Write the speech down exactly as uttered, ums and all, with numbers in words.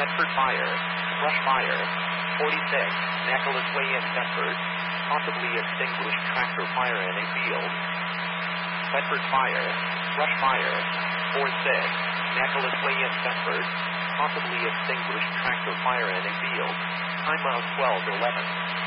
Bedford Fire, brush fire. forty-six, Nicholas Way in Bedford, possibly extinguished tractor fire in a field. Bedford Fire, brush fire. forty-six, Nicholas Way in Bedford, possibly extinguished tractor fire in a field. Time of twelve eleven.